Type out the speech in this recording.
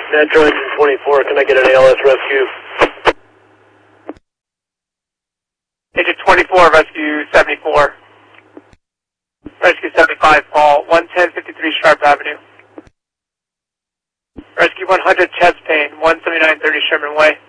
Metro Engine 24, can I get an ALS rescue? Engine 24, rescue 74. Rescue 75, fall 11053 Sharp Avenue. Rescue 100, chest pain, 17930 Sherman Way.